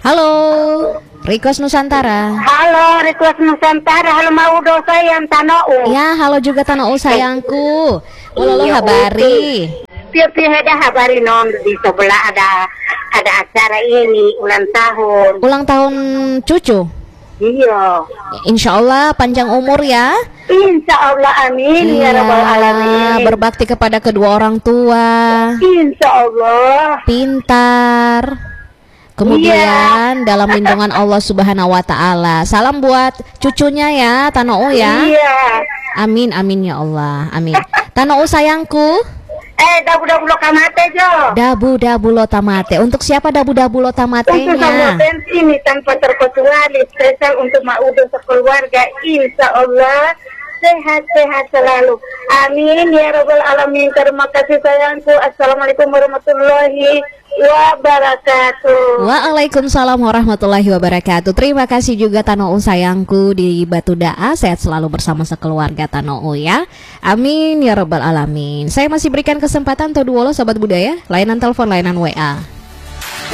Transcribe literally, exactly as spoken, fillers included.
Halo, Request Nusantara. Halo, Request Nusantara. Halo, mau do sayang Tanau. Ya, halo juga Tanau sayangku. Ulolo Iya, habari. Pipi ada habari non di sebelah ada ada acara ini ulang tahun. Ulang tahun cucu. Iya. Insya Allah panjang umur ya. Insya Allah, amin ya rabbal alamin. Berbakti kepada kedua orang tua. Insya Allah. Pintar. Kemudian dalam lindungan Allah Subhanahu wa taala. Salam buat cucunya ya, Tanou ya. Iya. Amin amin ya Allah. Amin. Tanou sayangku. Eh, dabu-dabu lo kamate jo. Dabu-dabu lo tamate. Untuk siapa dabu-dabu lo Untuk semua tamatenya? fans ini tanpa terkecuali spesial untuk Maudo sekeluarga. Insya Allah sehat-sehat selalu. Amin ya rabbal alamin. Terima kasih sayangku. Assalamualaikum warahmatullahi wabarakatuh. Waalaikumsalam warahmatullahi wabarakatuh. Terima kasih juga Tanou sayangku di Batu Daa. Sehat selalu bersama sekeluarga Tanou ya. Amin ya rabbal alamin. Saya masih berikan kesempatan untuk dua lo sobat budaya. Lainan telepon, lainan W A.